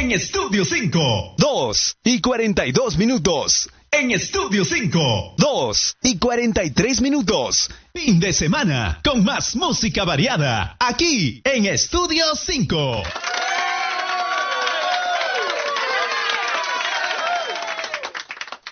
En Estudio 5. 2:42. En Estudio 5. 2:43. Fin de semana con más música variada. Aquí en Estudio 5.